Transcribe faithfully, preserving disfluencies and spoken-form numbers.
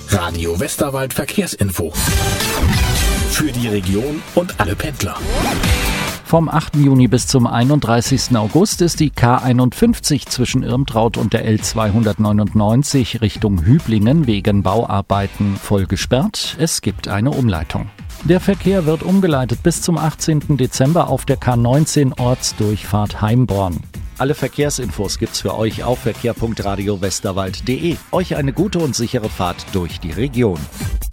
Radio Westerwald Verkehrsinfo. Für die Region und alle Pendler. Vom achten Juni bis zum einunddreißigsten August ist die K einundfünfzig zwischen Irmtraut und der L zweihundertneunundneunzig Richtung Hüblingen wegen Bauarbeiten voll gesperrt. Es gibt eine Umleitung. Der Verkehr wird umgeleitet bis zum achtzehnten Dezember auf der K neunzehn Ortsdurchfahrt Heimborn. Alle Verkehrsinfos gibt's für euch auf verkehr punkt radio westerwald punkt de. Euch eine gute und sichere Fahrt durch die Region.